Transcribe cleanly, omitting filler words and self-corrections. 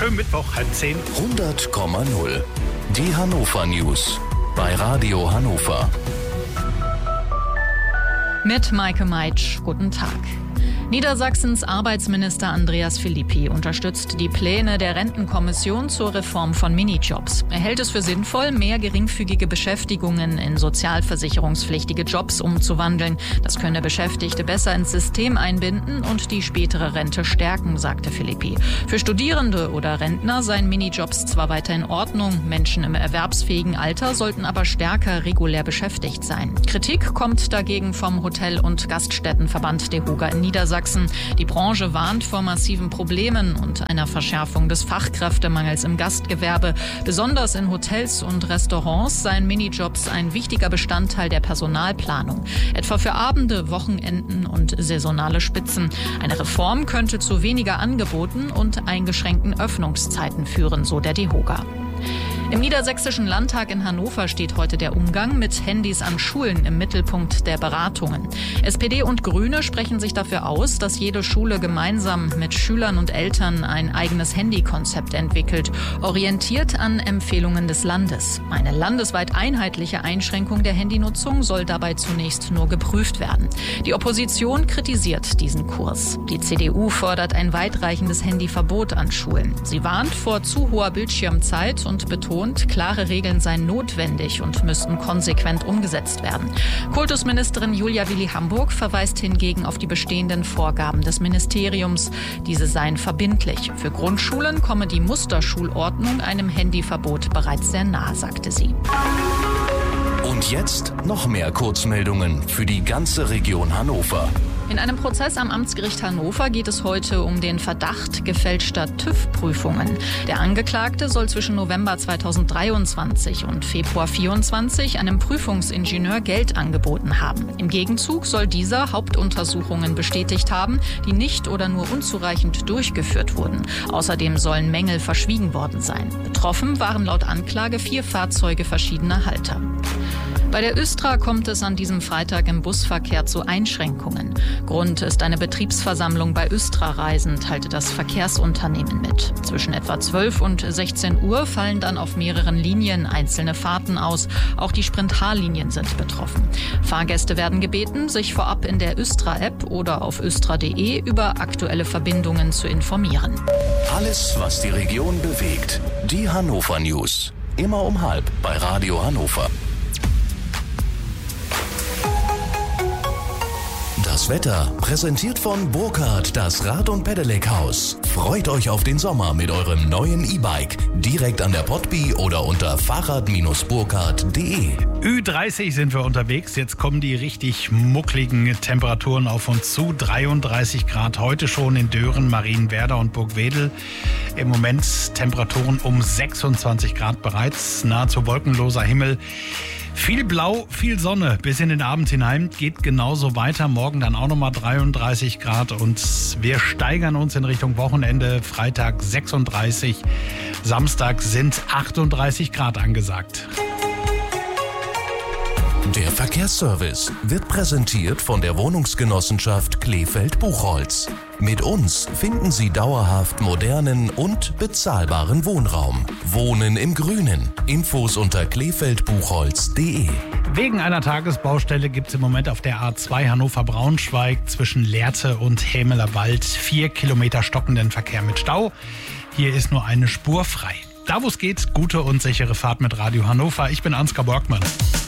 schönen Mittwoch, 9:30. 100,0. Die Hannover News bei Radio Hannover. Mit Maike Meitsch, guten Tag. Niedersachsens Arbeitsminister Andreas Philippi unterstützt die Pläne der Rentenkommission zur Reform von Minijobs. Er hält es für sinnvoll, mehr geringfügige Beschäftigungen in sozialversicherungspflichtige Jobs umzuwandeln. Das könne Beschäftigte besser ins System einbinden und die spätere Rente stärken, sagte Philippi. Für Studierende oder Rentner seien Minijobs zwar weiter in Ordnung, Menschen im erwerbsfähigen Alter sollten aber stärker regulär beschäftigt sein. Kritik kommt dagegen vom Hotel- und Gaststättenverband DEHOGA in Niedersachsen. Die Branche warnt vor massiven Problemen und einer Verschärfung des Fachkräftemangels im Gastgewerbe. Besonders in Hotels und Restaurants seien Minijobs ein wichtiger Bestandteil der Personalplanung, etwa für Abende, Wochenenden und saisonale Spitzen. Eine Reform könnte zu weniger Angeboten und eingeschränkten Öffnungszeiten führen, so der DEHOGA. Im Niedersächsischen Landtag in Hannover steht heute der Umgang mit Handys an Schulen im Mittelpunkt der Beratungen. SPD und Grüne sprechen sich dafür aus, dass jede Schule gemeinsam mit Schülern und Eltern ein eigenes Handykonzept entwickelt, orientiert an Empfehlungen des Landes. Eine landesweit einheitliche Einschränkung der Handynutzung soll dabei zunächst nur geprüft werden. Die Opposition kritisiert diesen Kurs. Die CDU fordert ein weitreichendes Handyverbot an Schulen. Sie warnt vor zu hoher Bildschirmzeit und betont, klare Regeln seien notwendig und müssten konsequent umgesetzt werden. Kultusministerin Julia Willi-Hamburg verweist hingegen auf die bestehenden Vorgaben des Ministeriums. Diese seien verbindlich. Für Grundschulen komme die Musterschulordnung einem Handyverbot bereits sehr nahe, sagte sie. Und jetzt noch mehr Kurzmeldungen für die ganze Region Hannover. In einem Prozess am Amtsgericht Hannover geht es heute um den Verdacht gefälschter TÜV-Prüfungen. Der Angeklagte soll zwischen November 2023 und Februar 2024 einem Prüfungsingenieur Geld angeboten haben. Im Gegenzug soll dieser Hauptuntersuchungen bestätigt haben, die nicht oder nur unzureichend durchgeführt wurden. Außerdem sollen Mängel verschwiegen worden sein. Betroffen waren laut Anklage 4 Fahrzeuge verschiedener Halter. Bei der Östra kommt es an diesem Freitag im Busverkehr zu Einschränkungen. Grund ist eine Betriebsversammlung bei Östra Reisen, teilte das Verkehrsunternehmen mit. Zwischen etwa 12 und 16 Uhr fallen dann auf mehreren Linien einzelne Fahrten aus. Auch die Sprint-H-Linien sind betroffen. Fahrgäste werden gebeten, sich vorab in der Östra-App oder auf östra.de über aktuelle Verbindungen zu informieren. Alles, was die Region bewegt. Die Hannover News. Immer um 12:30 bei Radio Hannover. Das Wetter präsentiert von Burkhardt, das Rad- und Pedelec-Haus. Freut euch auf den Sommer mit eurem neuen E-Bike. Direkt an der Potby oder unter fahrrad-burkhardt.de. Ü30 sind wir unterwegs. Jetzt kommen die richtig muckligen Temperaturen auf uns zu. 33 Grad heute schon in Dören, Marienwerder und Burgwedel. Im Moment Temperaturen um 26 Grad bereits. Nahezu wolkenloser Himmel. Viel Blau, viel Sonne bis in den Abend hinein. Geht genauso weiter. Morgen dann auch nochmal 33 Grad. Und wir steigern uns in Richtung Wochenende. Freitag 36, Samstag sind 38 Grad angesagt. Der Verkehrsservice wird präsentiert von der Wohnungsgenossenschaft Kleefeld-Buchholz. Mit uns finden Sie dauerhaft modernen und bezahlbaren Wohnraum. Wohnen im Grünen. Infos unter kleefeldbuchholz.de. Wegen einer Tagesbaustelle gibt es im Moment auf der A2 Hannover-Braunschweig zwischen Lehrte und Hämeler Wald 4 Kilometer stockenden Verkehr mit Stau. Hier ist nur eine Spur frei. Da wo es geht, gute und sichere Fahrt mit Radio Hannover. Ich bin Ansgar Borgmann.